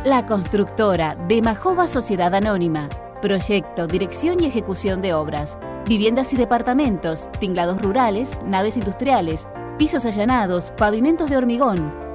La constructora de Majova Sociedad Anónima. Proyecto, dirección y ejecución de obras. Viviendas y departamentos, tinglados rurales, naves industriales, pisos allanados, pavimentos de hormigón,